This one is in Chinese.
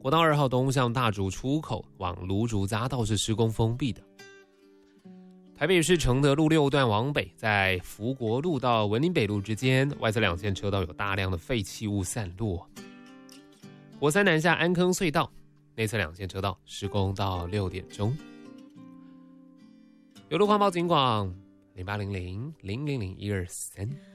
国道2号东向大竹出口往芦竹匝道是施工封闭的。台北市承德路6段往北，在福国路到文林北路之间，外侧2线车道有大量的废弃物散落。国三南下安坑隧道，内侧2线车道施工到6点钟。有路况报警广0800000123。